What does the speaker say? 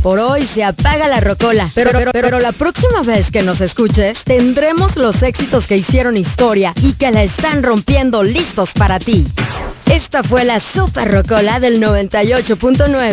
Por hoy se apaga la rocola, pero la próxima vez que nos escuches, tendremos los éxitos que hicieron historia y que la están rompiendo listos para ti. Esta fue la Super Rocola del 98.9.